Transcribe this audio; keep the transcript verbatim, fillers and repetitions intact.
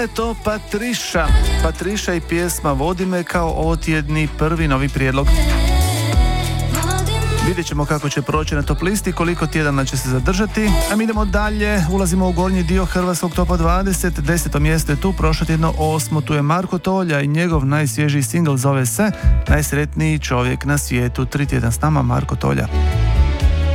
To Patriša, Patriša i pjesma Vodi me kao otjedni prvi novi prijedlog. Vidjet ćemo kako će proći na top listi, koliko tjedana će se zadržati. A mi idemo dalje, ulazimo u gornji dio hrvatskog topa dvadeset. Deseto mjesto je tu, prošlo tjedno osmo. Tu je Marko Tolja i njegov najsvježiji singl zove se Najsretniji čovjek na svijetu. Tri tjedan s nama Marko Tolja.